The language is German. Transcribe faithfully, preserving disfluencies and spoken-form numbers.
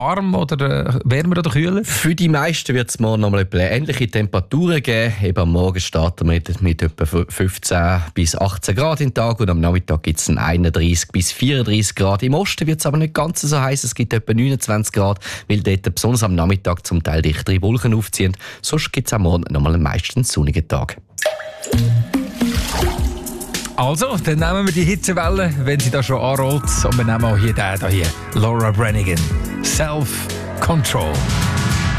warm oder äh, wärmer oder kühler? Für die meisten wird es morgen noch mal etwa ähnliche Temperaturen geben. Eben am Morgen starten wir mit, mit etwa fünfzehn bis achtzehn Grad im Tag und am Nachmittag gibt es einunddreißig bis vierunddreißig Grad. Im Osten wird es aber nicht ganz so heiß. Es gibt etwa neunundzwanzig Grad, weil dort besonders am Nachmittag zum Teil dichtere Wolken aufziehen. Sonst gibt es am Morgen noch mal einen meistens sonnigen Tag. Also, dann nehmen wir die Hitzewelle, wenn sie da schon anrollt. Und wir nehmen auch hier den hier, Laura Branigan. Self-Control.